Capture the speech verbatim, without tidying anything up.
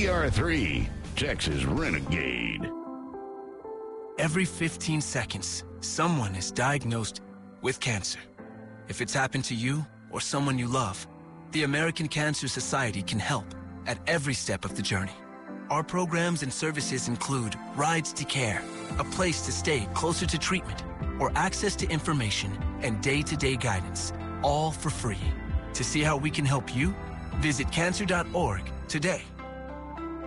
R three, Texas Renegade. Every fifteen seconds, someone is diagnosed with cancer. If it's happened to you or someone you love, the American Cancer Society can help at every step of the journey. Our programs and services include Rides to Care, a place to stay closer to treatment, or access to information and day-to-day guidance, all for free. To see how we can help you, visit cancer dot org today.